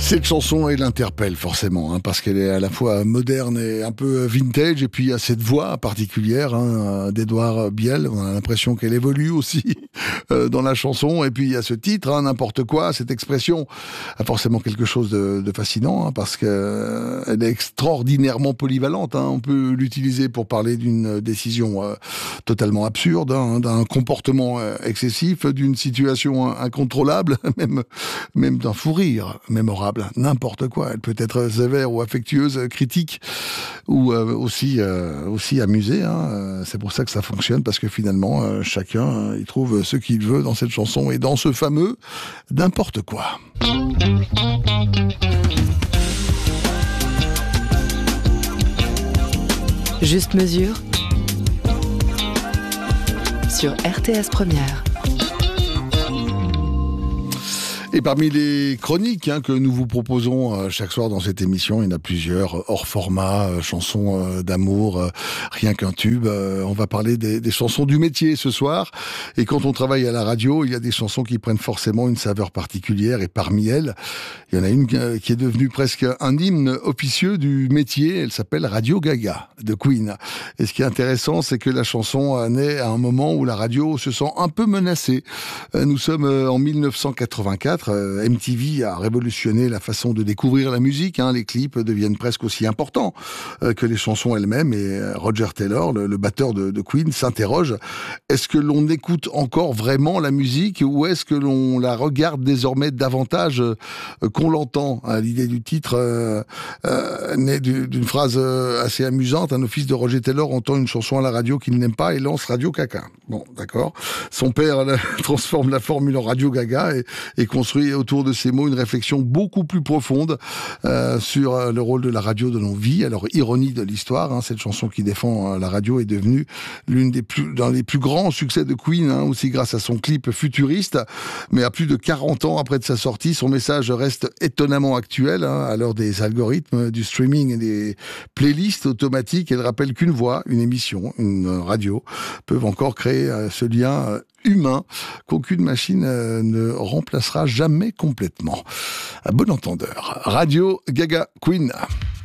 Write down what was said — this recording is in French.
Cette chanson, elle interpelle forcément, parce qu'elle est à la fois moderne et un peu vintage, et puis il y a cette voix particulière d'Edouard Biel. On a l'impression qu'elle évolue aussi dans la chanson, et puis il y a ce titre, n'importe quoi. Cette expression a forcément quelque chose de fascinant, parce qu'elle est extraordinairement polyvalente. On peut l'utiliser pour parler d'une décision totalement absurde, d'un comportement excessif, d'une situation incontrôlable, même d'un fou rire mémorable. N'importe quoi. Elle peut être sévère ou affectueuse, critique ou aussi amusée. C'est pour ça que ça fonctionne, parce que finalement, chacun il trouve ce qu'il veut dans cette chanson et dans ce fameux n'importe quoi. Juste mesure sur RTS Première. Et parmi les chroniques que nous vous proposons chaque soir dans cette émission, il y en a plusieurs, hors format, chansons d'amour, rien qu'un tube. On va parler des chansons du métier ce soir. Et quand on travaille à la radio, il y a des chansons qui prennent forcément une saveur particulière. Et parmi elles, il y en a une qui est devenue presque un hymne officieux du métier. Elle s'appelle Radio Gaga de Queen. Et ce qui est intéressant, c'est que la chanson naît à un moment où la radio se sent un peu menacée. Nous sommes en 1984. MTV a révolutionné la façon de découvrir la musique. Les clips deviennent presque aussi importants que les chansons elles-mêmes. Et Roger Taylor, le batteur de Queen, s'interroge: est-ce que l'on écoute encore vraiment la musique, ou est-ce que l'on la regarde désormais davantage qu'on l'entend? L'idée du titre naît d'une phrase assez amusante. Un office de Roger Taylor entend une chanson à la radio qu'il n'aime pas et lance Radio Caca. Bon, d'accord. Son père transforme la formule en Radio Gaga et construit autour de ces mots une réflexion beaucoup plus profonde sur le rôle de la radio dans nos vies. Alors, ironie de l'histoire, cette chanson qui défend la radio est devenue l'un des plus grands succès de Queen, aussi grâce à son clip futuriste. Mais à plus de 40 ans après de sa sortie, son message reste étonnamment actuel. À l'heure des algorithmes, du streaming et des playlists automatiques, elle rappelle qu'une voix, une émission, une radio peuvent encore créer ce lien humain qu'aucune machine ne remplacera jamais complètement. À bon entendeur. Radio Gaga Queen.